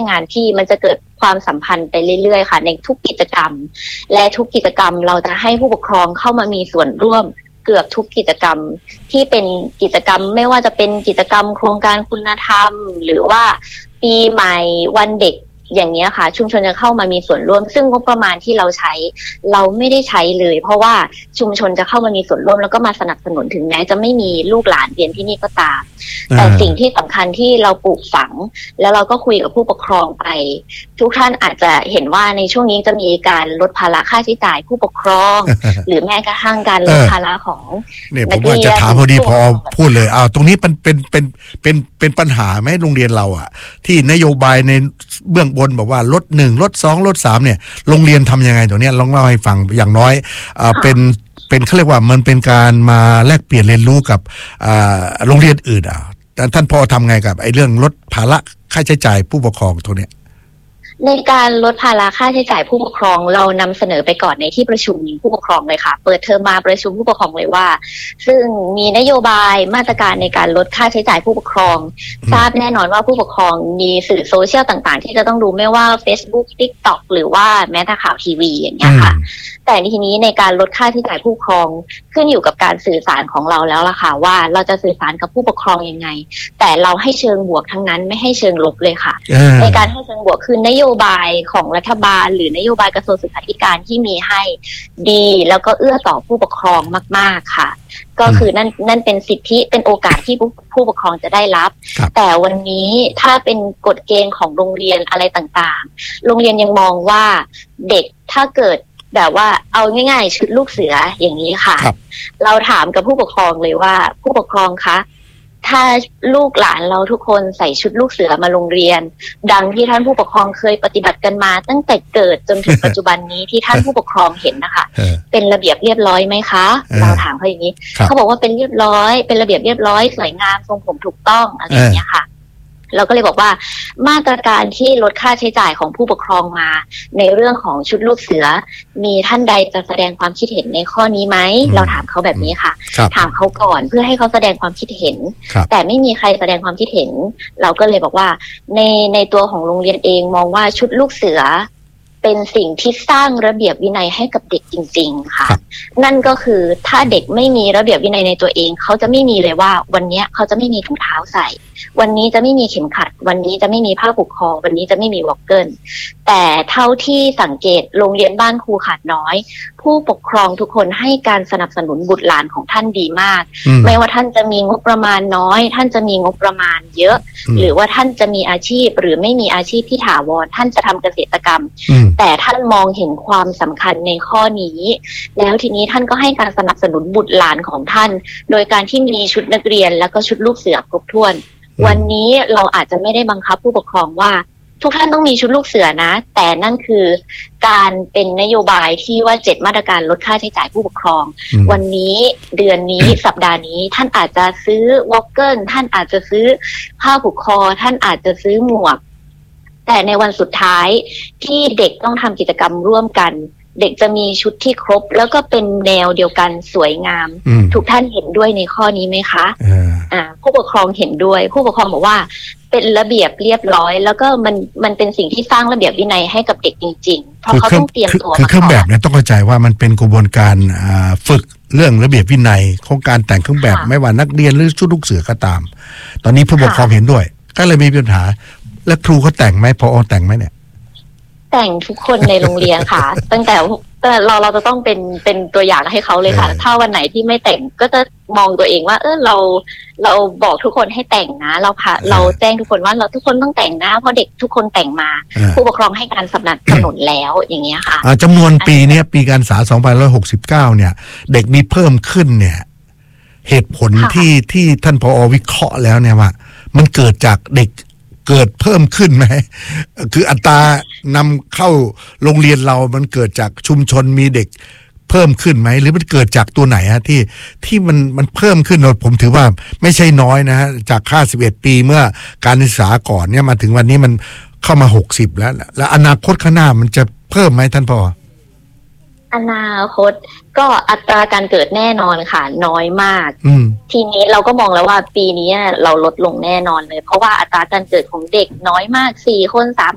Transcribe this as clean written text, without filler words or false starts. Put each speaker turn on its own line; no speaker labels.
งานพี่มันจะเกิดความสัมพันธ์ไปเรื่อยๆค่ะในทุกกิจกรรมและทุกกิจกรรมเราจะให้ผู้ปกครองเข้ามามีส่วนร่วมเกือบทุกกิจกรรมที่เป็นกิจกรรมไม่ว่าจะเป็นกิจกรรมโครงการคุณธรรมหรือว่าปีใหม่วันเด็กอย่างนี้ค่ะชุมชนจะเข้ามามีส่วนร่วมซึ่งงบประมาณที่เราใช้เราไม่ได้ใช้เลยเพราะว่าชุมชนจะเข้ามามีส่วนร่วมแล้วก็มาสนับสนุนถึงแม้จะไม่มีลูกหลานเรียนที่นี่ก็ตามแต่สิ่งที่สำคัญที่เราปลูกฝังแล้วเราก็คุยกับผู้ปกครองไปทุกท่านอาจจะเห็นว่าในช่วงนี้จะมีการลดภาระค่าใช้จ่ายผู้ปกครอง หรือแม้กระทั่งการลดภาระของ
เนี่ยผมว่าจะถามพอดีพอพูดเลยตรงนี้เป็นปัญหาไหมโรงเรียนเราที่นโยบายในเบื้องบนบอกว่าลด1ลด2ลด3เนี่ยโรงเรียนทำยังไงตัวเนี้ยลองเล่าให้ฟังอย่างน้อยเป็นเขาเรียกว่ามันเป็นการมาแลกเปลี่ยนเรียนรู้กับโรงเรียนอื่นท่านพอทำไงกับไอ้เรื่องลดภาระค่าใช้จ่ายผู้ปกครองตัวเนี้ย
ในการลดภาระค่าใช้จ่ายผู้ปกครองเรานำเสนอไปก่อนในที่ประชุมผู้ปกครองเลยค่ะเปิดเทอมมาประชุมผู้ปกครองเลยว่าซึ่งมีนโยบายมาตรการในการลดค่าใช้จ่ายผู้ปกครองทราบแน่นอนว่าผู้ปกครองมีสื่อโซเชียลต่างๆที่จะต้องดูไม่ว่า Facebook TikTok หรือว่าแม้แต่ข่าวทีวีอย่างเงี้ยค่ะแต่ทีนี้ในการลดค่าใช้จ่ายผู้ปกครองขึ้นอยู่กับการสื่อสารของเราแล้วล่ะค่ะว่าเราจะสื่อสารกับผู้ปกครองยังไงแต่เราให้เชิงบวกทั้งนั้นไม่ให้เชิงลบเลยค่ะในการให้เชิงบวกคือนโยบายของรัฐบาลหรือนโยบายกระทรวงศึกษาธิการที่มีให้ดีแล้วก็เอื้อต่อผู้ปกครองมากๆค่ะก็คือนั่นเป็นสิทธิเป็นโอกาสที่ผู้ปกครองจะได้รับแต่วันนี้ถ้าเป็นกฎเกณฑ์ของโรงเรียนอะไรต่างๆโรงเรียนยังมองว่าเด็กถ้าเกิดแบบว่าเอาง่ายๆชุดลูกเสืออย่างนี้ค่ะเราถามกับผู้ปกครองเลยว่าผู้ปกครองคะถ้าลูกหลานเราทุกคนใส่ชุดลูกเสือมาโรงเรียนดังที่ท่านผู้ปกครองเคยปฏิบัติกันมาตั้งแต่เกิดจนถึงปัจจุบันนี้ที่ท่านผู้ปกครองเห็นนะคะเป็นระเบียบเรียบร้อยไหมคะเราถามเขาอย่างนี้เขาบอกว่าเป็นเรียบร้อยเป็นระเบียบเรียบร้อยสวยงามทรงผมถูกต้องอะไรอย่างเงี้ยค่ะเราก็เลยบอกว่ามาตรการที่ลดค่าใช้จ่ายของผู้ปกครองมาในเรื่องของชุดลูกเสือมีท่านใดจะแสดงความคิดเห็นในข้อนี้ไหมเราถามเขาแบบนี้ค่ะถามเขาก่อนเพื่อให้เขาแสดงความคิดเห็นแต่ไม่มีใครแสดงความคิดเห็นเราก็เลยบอกว่าในตัวของโรงเรียนเองมองว่าชุดลูกเสือเป็นสิ่งที่สร้างระเบียบวินัยให้กับเด็กจริงๆค่ะนั่นก็คือถ้าเด็กไม่มีระเบียบวินัยในตัวเองเขาจะไม่มีเลยว่าวันนี้เขาจะไม่มีถุงเท้าใส่วันนี้จะไม่มีเข็มขัดวันนี้จะไม่มีผ้าผูกคอวันนี้จะไม่มีวอลเกิลแต่เท่าที่สังเกตโรงเรียนบ้านครูขาดน้อยผู้ปกครองทุกคนให้การสนับสนุนบุตรหลานของท่านดีมากไม่ว่าท่านจะมีงบประมาณน้อยท่านจะมีงบประมาณเยอะหรือว่าท่านจะมีอาชีพหรือไม่มีอาชีพที่ถาวรท่านจะทำเกษตรกรรมแต่ท่านมองเห็นความสำคัญในข้อนี้แล้วทีนี้ท่านก็ให้การสนับสนุนบุตรหลานของท่านโดยการที่มีชุดนักเรียนแล้วก็ชุดลูกเสือครบถ้วนวันนี้เราอาจจะไม่ได้บังคับผู้ปกครองว่าทุกท่านต้องมีชุดลูกเสือนะแต่นั่นคือการเป็นนโยบายที่ว่า7มาตรการลดค่าใช้จ่ายผู้ปกครองวันนี้เดือนนี้สัปดาห์นี้ท่านอาจจะซื้อวอลเกิลท่านอาจจะซื้อผ้าผูกคอท่านอาจจะซื้อหมวกแต่ในวันสุดท้ายที่เด็กต้องทำกิจกรรมร่วมกันเด็กจะมีชุดที่ครบแล้วก็เป็นแนวเดียวกันสวยงามทุกท่านเห็นด้วยในข้อนี้ไหมคะผู้ปกครองเห็นด้วยผู้ปกครองบอกว่าเป็นระเบียบเรียบร้อยแล้วก็มันเป็นสิ่งที่สร้างระเบียบวินัยให้กับเด็กจริงๆเพราะเขาต้องเตรียมตัวมาก่อนคือเครื่องแบบเนี่ยต้องเข้าใจว่ามันเป็นกระบวนการฝึกเรื่องระเบียบวินัยของการแต่งเครื่องแบบไม่ว่านักเรียนหรือชุดลูกเสือก็ตามตอนนี้ผู้ปกครองเห็นด้วยก็เลยมีปัญหาแล้วครูเขาแต่งไหมพอแต่งไหมเนี่ยแต่งทุกคนในโรงเรียนค่ะ ตั้งแต่เราจะต้องเป็นตัวอย่างให้เขาเลยค่ะถ้าวันไหนที่ไม่แต่งก็จะมองตัวเองว่าเราบอกทุกคนให้แต่งนะเราแจ้งทุกคนว่าเราทุกคนต้องแต่งนะเพราะเด็กทุกคนแต่งมาผู้ปกครองให้การสนับสนุนแล้วอย่างเงี้ยค่ะ
จำนวนปีนี้ปีการศึกษา2569เนี่ยเด็กมีเพิ่มขึ้นเนี่ยเหตุผลที่ท่านผอ.วิเคราะห์แล้วเนี่ยว่ามันเกิดจากเด็กเกิดเพิ่มขึ้นไหมคืออัตรานำเข้าโรงเรียนเรามันเกิดจากชุมชนมีเด็กเพิ่มขึ้นไหมหรือมันเกิดจากตัวไหนฮะที่มันเพิ่มขึ้นผมถือว่าไม่ใช่น้อยนะฮะจาก51ปีเมื่อการศึกษาก่อนเนี่ยมาถึงวันนี้มันเข้ามา60แล้วอนาคตข้างหน้ามันจะเพิ่มไหมท่านผอ.
อนาคตก็อัตราการเกิดแน่นอนค่ะน้อยมากทีนี้เราก็มองแล้วว่าปีนี้เราลดลงแน่นอนเลยเพราะว่าอัตราการเกิดของเด็กน้อยมาก4 คน3